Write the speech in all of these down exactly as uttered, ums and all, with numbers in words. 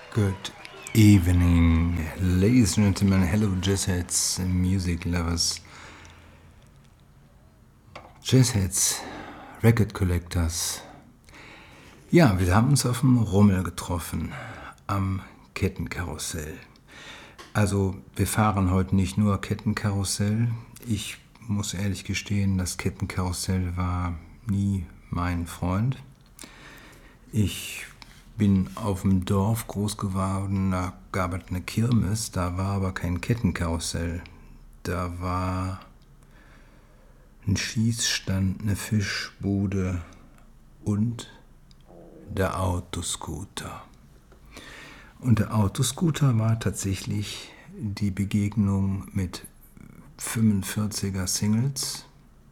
Good evening, ladies and gentlemen. Hello, Jazzheads, music lovers, Jazzheads, Record Collectors. Ja, wir haben uns auf dem Rummel getroffen, am Kettenkarussell. Also, wir fahren heute nicht nur Kettenkarussell. Ich muss ehrlich gestehen, das Kettenkarussell war nie mein Freund. Ich bin auf dem Dorf groß geworden, da gab es eine Kirmes, da war aber kein Kettenkarussell. Da war ein Schießstand, eine Fischbude und der Autoscooter. Und der Autoscooter war tatsächlich die Begegnung mit fünfundvierziger Singles,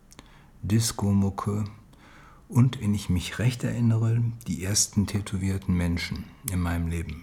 Disco-Mucke und, wenn ich mich recht erinnere, die ersten tätowierten Menschen in meinem Leben.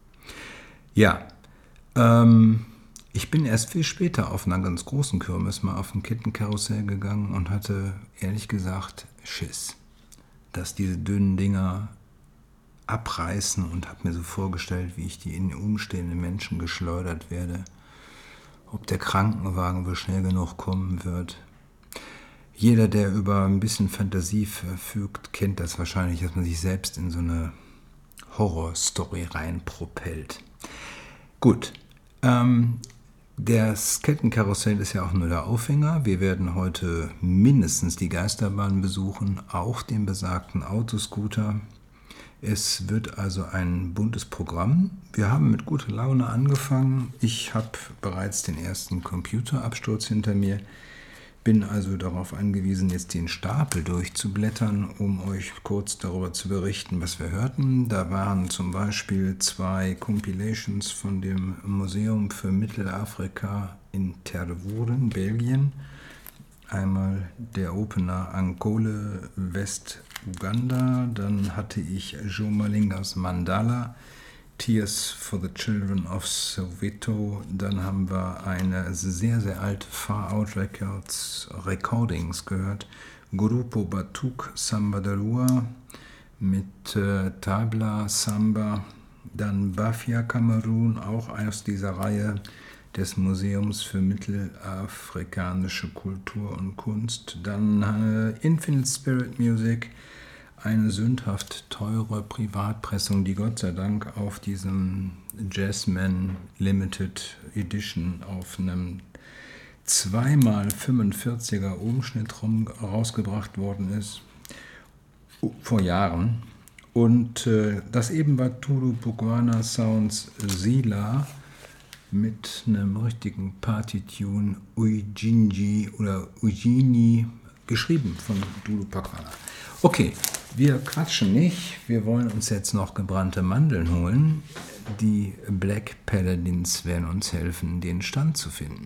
Ja, ähm, ich bin erst viel später auf einer ganz großen Kirmes mal auf ein Kettenkarussell gegangen und hatte ehrlich gesagt Schiss, dass diese dünnen Dinger abreißen, und habe mir so vorgestellt, wie ich die in umstehenden Menschen geschleudert werde, ob der Krankenwagen wohl schnell genug kommen wird. Jeder, der über ein bisschen Fantasie verfügt, kennt das wahrscheinlich, dass man sich selbst in so eine Horrorstory reinpropellt. Gut, ähm, das Kettenkarussell ist ja auch nur der Aufhänger. Wir werden heute mindestens die Geisterbahn besuchen, auch den besagten Autoscooter. Es wird also ein buntes Programm. Wir haben mit guter Laune angefangen. Ich habe bereits den ersten Computerabsturz hinter mir. Bin also darauf angewiesen, jetzt den Stapel durchzublättern, um euch kurz darüber zu berichten, was wir hörten. Da waren zum Beispiel zwei Compilations von dem Museum für Mittelafrika in Tervuren, Belgien. Einmal der Opener Ankole, West-Uganda. Dann hatte ich Joe Malingas Mandala, Tears for the Children of Soweto. Dann haben wir eine sehr, sehr alte Far Out Records Recordings gehört. Grupo Batuk Samba de Lua mit äh, Tabla Samba. Dann Bafia Kamerun, auch aus dieser Reihe des Museums für mittelafrikanische Kultur und Kunst. Dann äh, Infinite Spirit Music, eine sündhaft teure Privatpressung, die Gott sei Dank auf diesem Jazzman Limited Edition auf einem zwei mal fünfundvierziger Umschnitt rum rausgebracht worden ist, vor Jahren. Und äh, das eben war Tulu Bugwana Sounds Sila mit einem richtigen Party-Tune, Ujinji oder Ujini, geschrieben von Tulu Bugwana. Okay, wir quatschen nicht, wir wollen uns jetzt noch gebrannte Mandeln holen. Die Black Paladins werden uns helfen, den Stand zu finden.